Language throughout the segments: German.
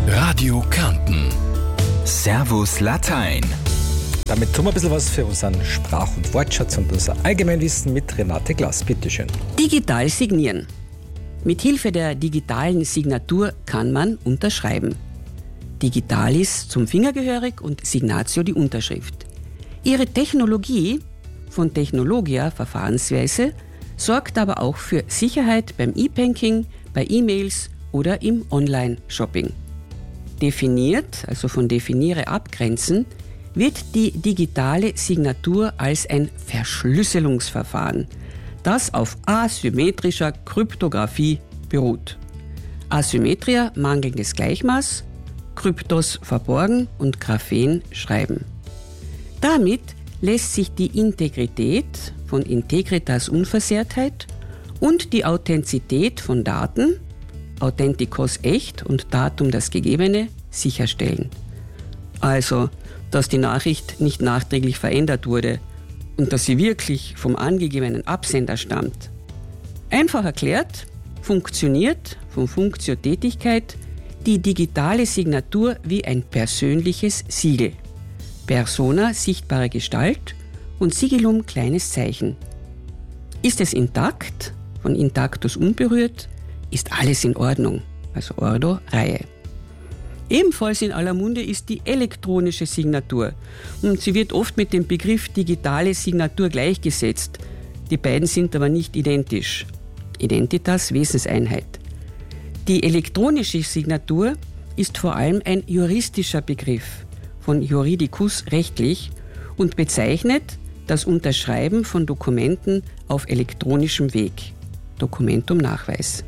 Radio Kärnten. Servus Latein. Damit tun wir ein bisschen was für unseren Sprach- und Wortschatz und unser Allgemeinwissen mit Renate Glass. Bitteschön. Digital signieren. Mit Hilfe der digitalen Signatur kann man unterschreiben. Digitalis zum Finger gehörig und Signatio die Unterschrift. Ihre Technologie, von Technologia Verfahrensweise, sorgt aber auch für Sicherheit beim E-Banking, bei E-Mails oder im Online-Shopping. Definiert, also von definiere abgrenzen, wird die digitale Signatur als ein Verschlüsselungsverfahren, das auf asymmetrischer Kryptographie beruht. Asymmetria mangelndes Gleichmaß, Kryptos verborgen und Graphen schreiben. Damit lässt sich die Integrität von Integritas Unversehrtheit und die Authentizität von Daten, Authentikos echt und Datum das Gegebene, sicherstellen. Also, dass die Nachricht nicht nachträglich verändert wurde und dass sie wirklich vom angegebenen Absender stammt. Einfach erklärt, funktioniert von Funktio Tätigkeit die digitale Signatur wie ein persönliches Siegel. Persona sichtbare Gestalt und Sigillum kleines Zeichen. Ist es intakt, von intactus unberührt, ist alles in Ordnung, also Ordo, Reihe. Ebenfalls in aller Munde ist die elektronische Signatur und sie wird oft mit dem Begriff digitale Signatur gleichgesetzt. Die beiden sind aber nicht identisch. Identitas, Wesenseinheit. Die elektronische Signatur ist vor allem ein juristischer Begriff, von juridicus rechtlich, und bezeichnet das Unterschreiben von Dokumenten auf elektronischem Weg. Dokumentum Nachweis.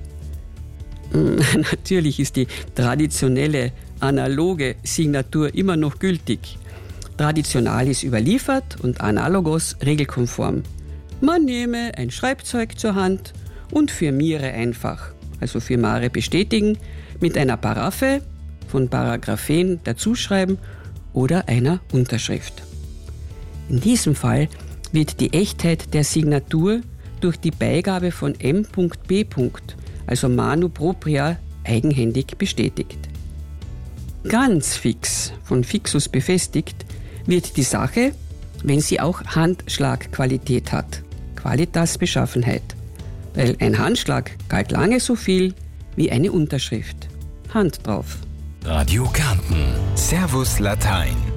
Natürlich ist die traditionelle analoge Signatur immer noch gültig. Traditionalis überliefert und analogos regelkonform. Man nehme ein Schreibzeug zur Hand und firmiere einfach, also firmare bestätigen, mit einer Paraphe, von Paragraphen dazuschreiben oder einer Unterschrift. In diesem Fall wird die Echtheit der Signatur durch die Beigabe von M.B., also manu propria, eigenhändig bestätigt. Ganz fix, von fixus befestigt, wird die Sache, wenn sie auch Handschlagqualität hat, Qualitas Beschaffenheit, weil ein Handschlag galt lange so viel wie eine Unterschrift. Hand drauf. Radio Kärnten. Servus Latein.